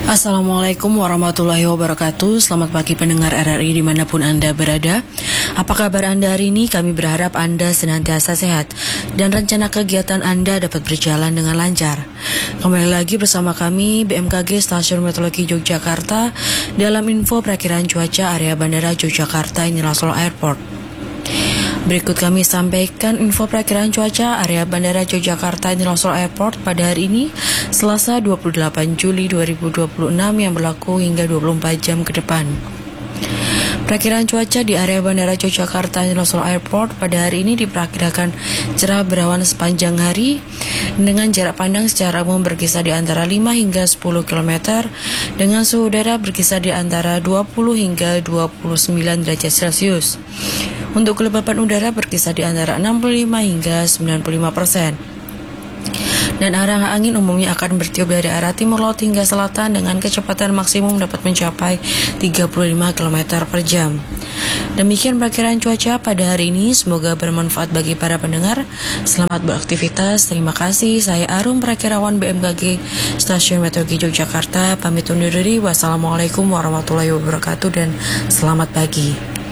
Assalamualaikum warahmatullahi wabarakatuh. Selamat pagi pendengar RRI dimanapun Anda berada. Apa kabar Anda hari ini? Kami berharap Anda senantiasa sehat dan rencana kegiatan Anda dapat berjalan dengan lancar. Kembali lagi bersama kami BMKG Stasiun Meteorologi Yogyakarta dalam info perakiran cuaca area Bandara Yogyakarta International Airport. Berikut kami sampaikan info perakiran cuaca area Bandara Yogyakarta International Airport pada hari ini, Selasa 28 Juli 2026 yang berlaku hingga 24 jam ke depan. Perakiran cuaca di area Bandara Yogyakarta International Airport pada hari ini diperkirakan cerah berawan sepanjang hari dengan jarak pandang secara umum berkisar di antara 5 hingga 10 km dengan suhu udara berkisar di antara 20 hingga 29 derajat Celcius. Untuk kelembapan udara berkisar di antara 65 hingga 95%. Dan arah angin umumnya akan bertiup dari arah timur laut hingga selatan dengan kecepatan maksimum dapat mencapai 35 km per jam. Demikian perakiran cuaca pada hari ini, semoga bermanfaat bagi para pendengar. Selamat beraktivitas, terima kasih. Saya Arum, perakirawan BMKG Stasiun Meteorologi Yogyakarta, pamit undur diri. Wassalamualaikum warahmatullahi wabarakatuh dan selamat pagi.